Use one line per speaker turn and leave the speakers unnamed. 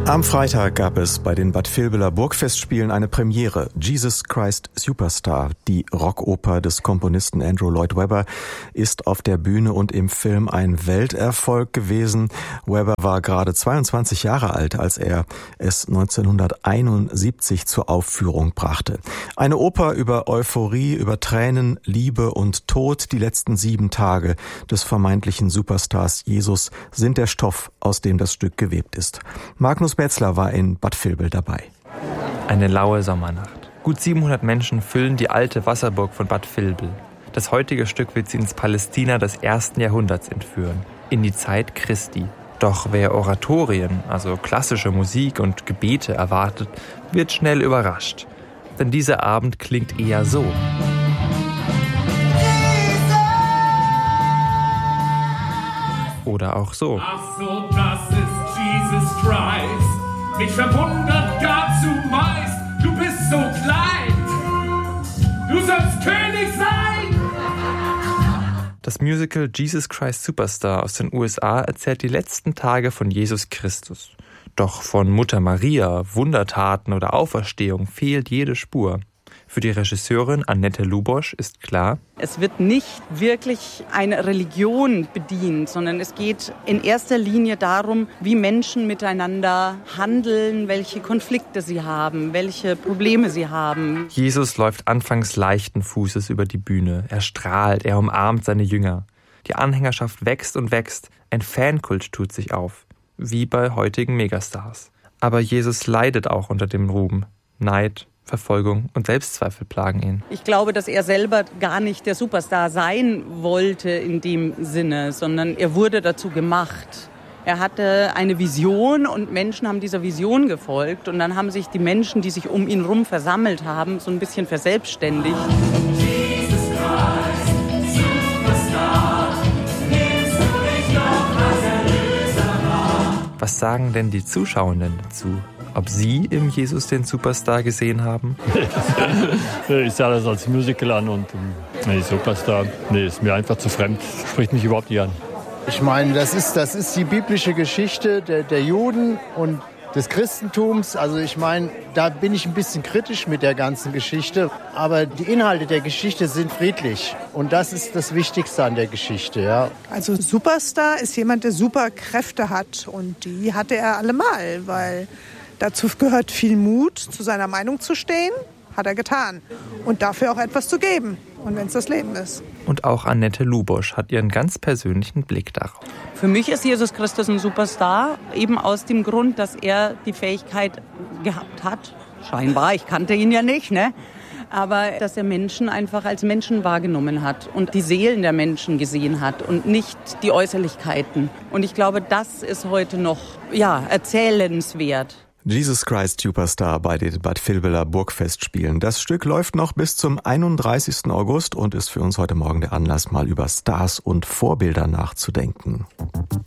Am Freitag gab es bei den Bad Vilbela Burgfestspielen eine Premiere. Jesus Christ Superstar, die Rockoper des Komponisten Andrew Lloyd Webber, ist auf der Bühne und im Film ein Welterfolg gewesen. Webber war gerade 22 Jahre alt, als er es 1971 zur Aufführung brachte. Eine Oper über Euphorie, über Tränen, Liebe und Tod. Die letzten 7 Tage des vermeintlichen Superstars Jesus sind der Stoff, aus dem das Stück gewebt ist. Magnus Betzler war in Bad Vilbel dabei.
Eine laue Sommernacht. Gut 700 Menschen füllen die alte Wasserburg von Bad Vilbel. Das heutige Stück wird sie ins Palästina des 1. Jahrhunderts entführen, in die Zeit Christi. Doch wer Oratorien, also klassische Musik und Gebete erwartet, wird schnell überrascht. Denn dieser Abend klingt eher so. Oder auch so.
Ach so, das ist Jesus Christ. Mich verwundert gar zumeist. Du bist so klein. Du sollst König sein.
Das Musical Jesus Christ Superstar aus den USA erzählt die letzten Tage von Jesus Christus. Doch von Mutter Maria, Wundertaten oder Auferstehung fehlt jede Spur. Für die Regisseurin Annette Lubosch ist klar:
Es wird nicht wirklich eine Religion bedient, sondern es geht in erster Linie darum, wie Menschen miteinander handeln, welche Konflikte sie haben, welche Probleme sie haben.
Jesus läuft anfangs leichten Fußes über die Bühne. Er strahlt, er umarmt seine Jünger. Die Anhängerschaft wächst und wächst. Ein Fankult tut sich auf, wie bei heutigen Megastars. Aber Jesus leidet auch unter dem Ruhm. Neid, Verfolgung und Selbstzweifel plagen ihn.
Ich glaube, dass er selber gar nicht der Superstar sein wollte in dem Sinne, sondern er wurde dazu gemacht. Er hatte eine Vision und Menschen haben dieser Vision gefolgt und dann haben sich die Menschen, die sich um ihn herum versammelt haben, so ein bisschen verselbstständigt.
Jesus Christ, Superstar, nimmst du mich doch als Erlöser wahr?
Was sagen denn die Zuschauenden dazu? Ob Sie im Jesus den Superstar gesehen haben?
Ich sah das als Musical an und Superstar, ist mir einfach zu fremd, spricht mich überhaupt nicht an.
Ich meine, das ist die biblische Geschichte der Juden und des Christentums. Also ich meine, da bin ich ein bisschen kritisch mit der ganzen Geschichte. Aber die Inhalte der Geschichte sind friedlich. Und das ist das Wichtigste an der Geschichte, ja.
Also Superstar ist jemand, der Superkräfte hat. Und die hatte er allemal, weil dazu gehört viel Mut, zu seiner Meinung zu stehen, hat er getan. Und dafür auch etwas zu geben. Und wenn es das Leben ist.
Und auch Annette Lubosch hat ihren ganz persönlichen Blick darauf.
Für mich ist Jesus Christus ein Superstar, eben aus dem Grund, dass er die Fähigkeit gehabt hat, scheinbar, ich kannte ihn ja nicht, ne? Aber dass er Menschen einfach als Menschen wahrgenommen hat und die Seelen der Menschen gesehen hat und nicht die Äußerlichkeiten. Und ich glaube, das ist heute noch erzählenswert.
Jesus Christ Superstar bei den Bad Vilbela Burgfestspielen. Das Stück läuft noch bis zum 31. August und ist für uns heute Morgen der Anlass, mal über Stars und Vorbilder nachzudenken.